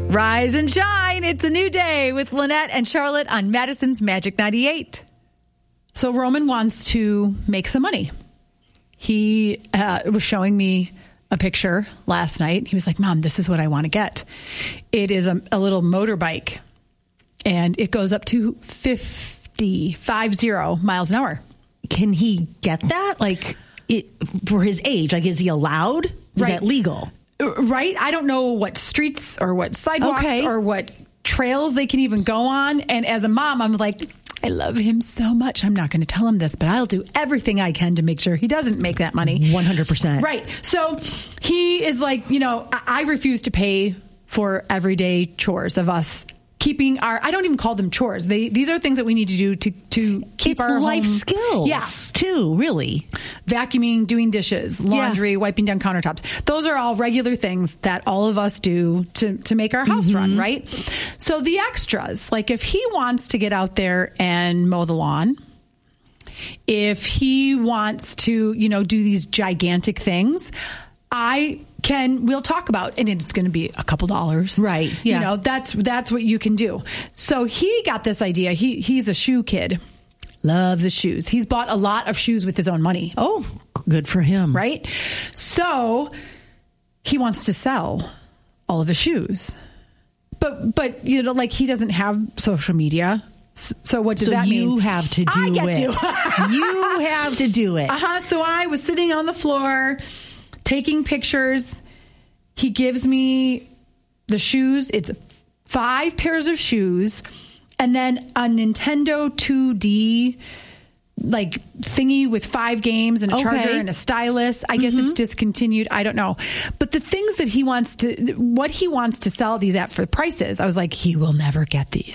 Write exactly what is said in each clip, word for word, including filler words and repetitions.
Rise and shine. It's a new day with Lynette and Charlotte on Madison's Magic ninety-eight. So Roman wants to make some money. He uh, was showing me a picture last night. He was like, Mom, this is what I want to get. It is a, a little motorbike, and it goes up to fifty, five zero miles an hour. Can he get that? Like, it, for his age, like, is he allowed? Is Right. that legal? Right? I don't know what streets or what sidewalks Okay. or what trails they can even go on. And as a mom, I'm like, I love him so much. I'm not going to tell him this, but I'll do everything I can to make sure he doesn't make that money. one hundred percent. Right. So he is like, you know, I, I refuse to pay for everyday chores of us keeping our, I don't even call them chores. They, these are things that we need to do to, to keep It's our life home. skills, Yeah. too, really. Vacuuming, doing dishes, laundry, Yeah. wiping down countertops. Those are all regular things that all of us do to, to make our house Mm-hmm. run, right? So the extras, like if he wants to get out there and mow the lawn, if he wants to, you know, do these gigantic things, I can, we'll talk about, and it's going to be a couple dollars. Right, yeah. You know, that's, that's what you can do. So he got this idea. He, he's a shoe kid. Loves his shoes. He's bought a lot of shoes with his own money. Oh, good for him. Right? So he wants to sell all of his shoes. But, but you know, like he doesn't have social media. S- So what does So that mean? you have to do I get it. to. You have to do it. Uh-huh. So I was sitting on the floor taking pictures. He gives me the shoes. It's five pairs of shoes and then a Nintendo two D like thingy with five games and a Okay. charger and a stylus. I guess it's discontinued. I don't know. But the things that he wants to, what he wants to sell these at for prices, I was like, he will never get these.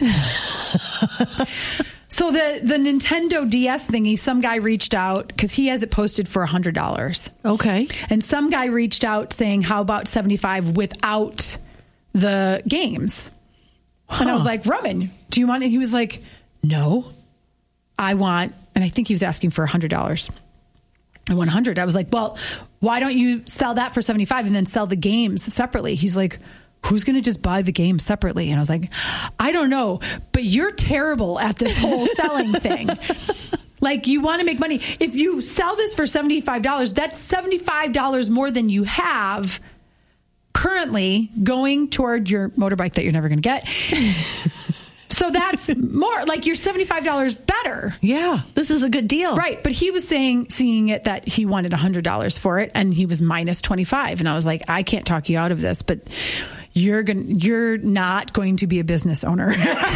So the, the Nintendo D S thingy, some guy reached out because he has it posted for one hundred dollars. Okay. And some guy reached out saying, how about seventy-five without the games? And I was like, Roman, do you want it? He was like, no, I want, and I think he was asking for one hundred dollars. I want one hundred. I was like, well, why don't you sell that for seventy-five and then sell the games separately? He's like, who's going to just buy the game separately? And I was like, I don't know, but you're terrible at this whole selling thing. Like, you want to make money. If you sell this for seventy-five dollars, that's seventy-five dollars more than you have currently going toward your motorbike that you're never going to get. So that's more like you're seventy-five dollars better. Yeah, this is a good deal. Right. But he was saying, seeing it that he wanted one hundred dollars for it and he was minus twenty-five. And I was like, I can't talk you out of this, but you're going you're not going to be a business owner.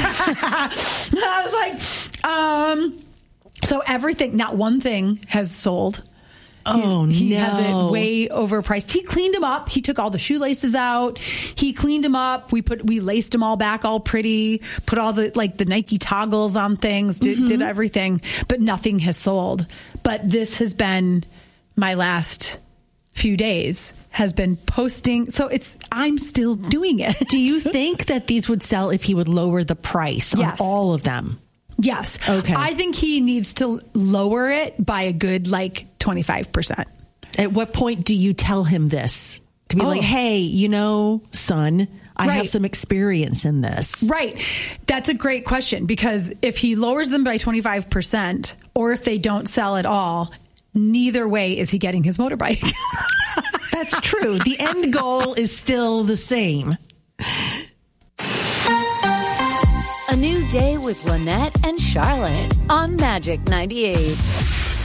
I was like, um, so everything, not one thing has sold. Oh, he, he no. has it way overpriced. He cleaned them up. He took all the shoelaces out. He cleaned them up. We put, we laced them all back all pretty, put all the, like the Nike toggles on things, did, Mm-hmm. did everything, but nothing has sold. But this has been my last few days has been posting. So it's, I'm still doing it. Do you think that these would sell if he would lower the price on Yes. all of them? Yes. Okay. I think he needs to lower it by a good, like twenty-five percent. At what point do you tell him this? To be Oh. like, hey, you know, son, I have Right. some experience in this. Right. That's a great question, because if he lowers them by twenty-five percent or if they don't sell at all, neither way is he getting his motorbike. That's true. The end goal is still the same. A new day with Lynette and Charlotte on Magic ninety-eight.